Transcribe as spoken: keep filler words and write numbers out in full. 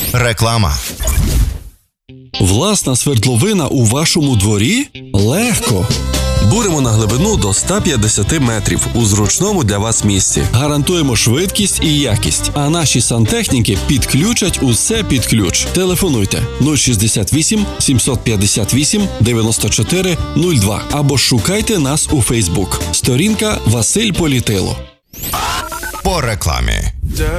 Реклама. Власна свердловина у вашому дворі? Легко! Буримо на глибину до ста п'ятдесят метрів у зручному для вас місці. Гарантуємо швидкість і якість, а наші сантехніки підключать усе під ключ. Телефонуйте нуль шістдесят вісім сімсот п'ятдесят вісім дев'яносто чотири нуль два або шукайте нас у Фейсбук. Сторінка Василь Політило. По рекламі.